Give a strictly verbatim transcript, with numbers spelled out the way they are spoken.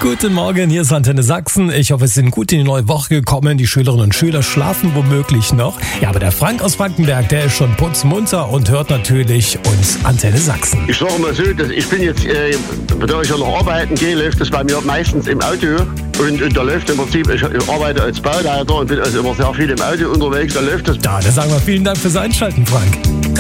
Guten Morgen, hier ist Antenne Sachsen. Ich hoffe, es sind gut in die neue Woche gekommen. Die Schülerinnen und Schüler schlafen womöglich noch. Ja, aber der Frank aus Frankenberg, der ist schon putzmunter und hört natürlich uns Antenne Sachsen. Ich sage mal so, dass ich bin jetzt, äh, da ich ja noch arbeiten gehe, läuft das bei mir meistens im Auto. Und, und da läuft im Prinzip, ich arbeite als Bauleiter und bin also immer sehr viel im Auto unterwegs, da läuft das. Da, da sagen wir vielen Dank fürs Einschalten, Frank.